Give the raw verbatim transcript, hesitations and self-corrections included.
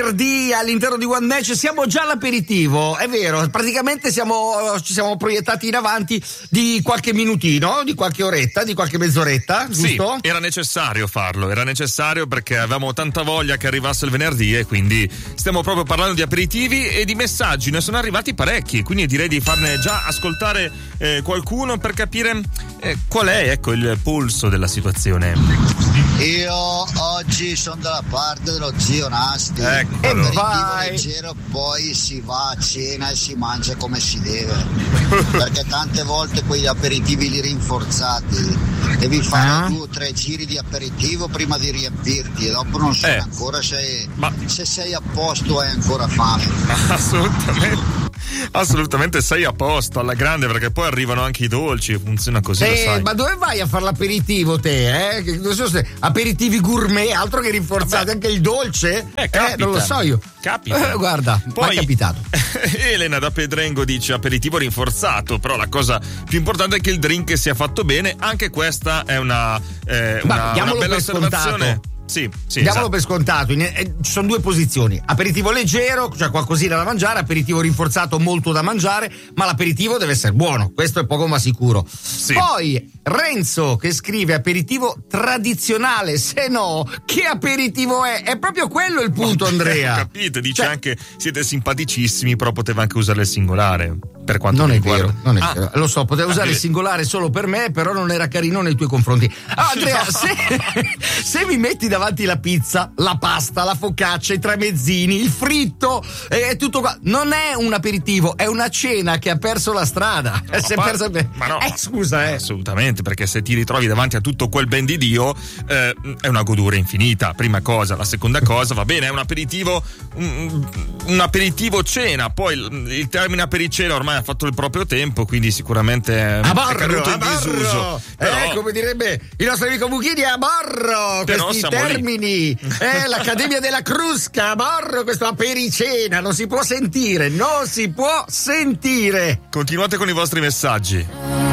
venerdì all'interno di One Match siamo già all'aperitivo, è vero, praticamente siamo, ci siamo proiettati in avanti di qualche minutino, di qualche oretta, di qualche mezz'oretta, giusto? Sì, era necessario farlo, era necessario perché avevamo tanta voglia che arrivasse il venerdì e quindi stiamo proprio parlando di aperitivi e di messaggi, ne sono arrivati parecchi, quindi direi di farne già ascoltare eh, qualcuno per capire eh, qual è, ecco, il polso della situazione. Io oggi sono dalla parte dello zio Nasti. Ecco, e aperitivo vai. leggero, poi si va a cena e si mangia come si deve. Perché tante volte quegli aperitivi li rinforzati devi fare ah. due o tre giri di aperitivo prima di riempirti e dopo non sai eh. ancora se, Ma... se sei a posto hai ancora fame. Assolutamente. Assolutamente sei a posto alla grande, perché poi arrivano anche i dolci, funziona così, Eh, lo sai. ma dove vai a fare l'aperitivo te? Eh? Che- Non so se aperitivi gourmet, altro che rinforzati, Vabbè. anche il dolce? Eh, capita. non lo so io. Capita. Eh, guarda, Poi mi è capitato. Elena da Pedrengo dice aperitivo rinforzato, però la cosa più importante è che il drink sia fatto bene. Anche questa è una, eh, Ma una, una diamolo bella per osservazione. scontato. Sì, sì, Diamolo esatto. per scontato, in- eh, ci sono due posizioni: aperitivo leggero, cioè qualcosina da mangiare, aperitivo rinforzato, molto da mangiare, ma l'aperitivo deve essere buono, questo è poco ma sicuro. Sì. Poi Renzo che scrive aperitivo tradizionale, se no che aperitivo è? È proprio quello il punto, Andrea. Capite, dice Cioè, anche siete simpaticissimi, però poteva anche usare il singolare. Per quanto non mi è riguarda. vero, non è Ah, vero. Lo so, poteva usare vedi. il singolare solo per me, però non era carino nei tuoi confronti. Ah, Andrea, No. se, se mi metti davanti la pizza, la pasta, la focaccia, i tramezzini, il fritto e tutto qua, non è un aperitivo, è una cena che ha perso la strada. No, si è ma- persa be- ma no. Eh, scusa, eh. Assolutamente, perché se ti ritrovi davanti a tutto quel ben di Dio eh, è una goduria infinita, prima cosa. La seconda cosa, va bene, è un aperitivo un, un aperitivo cena, poi il, il termine apericena ormai ha fatto il proprio tempo, quindi sicuramente A è borro, caduto a in disuso. borro. Però, Eh, come direbbe il nostro amico Buchini, a borro Però questi siamo lì. termini. Eh, l'Accademia della Crusca, a borro questo apericena, non si può sentire, non si può sentire. continuate con i vostri messaggi.